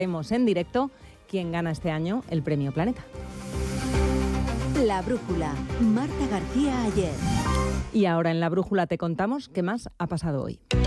Vemos en directo quién gana este año el Premio Planeta. La Brújula, Marta García Ayer. Y ahora en La Brújula te contamos qué más ha pasado hoy.